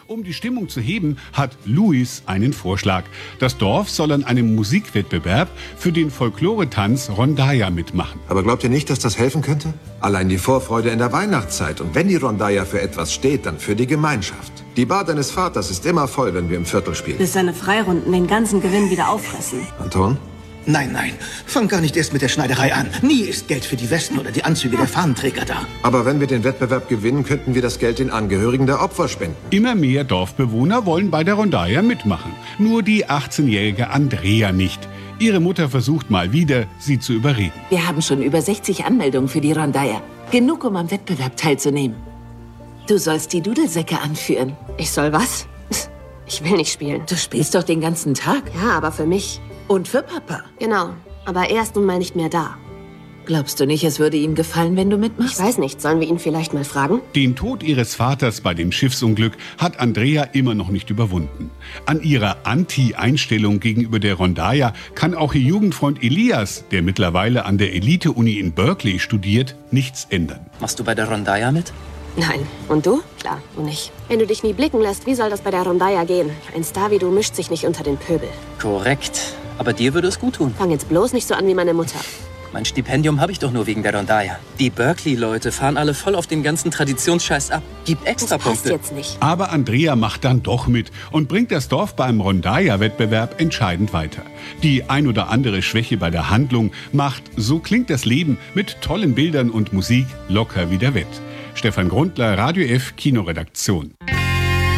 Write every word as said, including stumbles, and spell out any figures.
Um die Stimmung zu heben, hat Luis einen Vorschlag. Das Dorf soll an einem Musikwettbewerb für den Folklore-Tanz Rondalla mitmachen. Aber glaubt ihr nicht, dass das helfen könnte? Allein die Vorfreude in der Weihnachtszeit. Und wenn die Rondalla für etwas steht, dann für die Gemeinschaft. Die Bar deines Vaters ist immer voll, wenn wir im Viertel spielen. Bis seine Freirunden den ganzen Gewinn wieder auffressen. Anton? Nein, nein. Fang gar nicht erst mit der Schneiderei an. Nie ist Geld für die Westen oder die Anzüge der Fahnenträger da. Aber wenn wir den Wettbewerb gewinnen, könnten wir das Geld den Angehörigen der Opfer spenden. Immer mehr Dorfbewohner wollen bei der Rondalla mitmachen. Nur die achtzehnjährige Andrea nicht. Ihre Mutter versucht mal wieder, sie zu überreden. Wir haben schon über sechzig Anmeldungen für die Rondalla. Genug, um am Wettbewerb teilzunehmen. Du sollst die Dudelsäcke anführen. Ich soll was? Ich will nicht spielen. Du spielst doch den ganzen Tag. Ja, aber für mich. Und für Papa. Genau, aber er ist nun mal nicht mehr da. Glaubst du nicht, es würde ihm gefallen, wenn du mitmachst? Ich weiß nicht, sollen wir ihn vielleicht mal fragen? Den Tod ihres Vaters bei dem Schiffsunglück hat Andrea immer noch nicht überwunden. An ihrer Anti-Einstellung gegenüber der Rondalla kann auch ihr Jugendfreund Elias, der mittlerweile an der Elite-Uni in Berkeley studiert, nichts ändern. Machst du bei der Rondalla mit? Nein. Und du? Klar, du nicht. Wenn du dich nie blicken lässt, wie soll das bei der Rondalla gehen? Ein Star wie du mischt sich nicht unter den Pöbel. Korrekt. Aber dir würde es gut tun. Fang jetzt bloß nicht so an wie meine Mutter. Mein Stipendium habe ich doch nur wegen der Rondalla. Die Berkeley-Leute fahren alle voll auf den ganzen Traditionsscheiß ab. Gib extra Das passt Punkte. jetzt nicht. Aber Andrea macht dann doch mit und bringt das Dorf beim Rondalla-Wettbewerb entscheidend weiter. Die ein oder andere Schwäche bei der Handlung macht So klingt das Leben mit tollen Bildern und Musik locker wieder wett. Stefan Grundler, Radio F Kinoredaktion.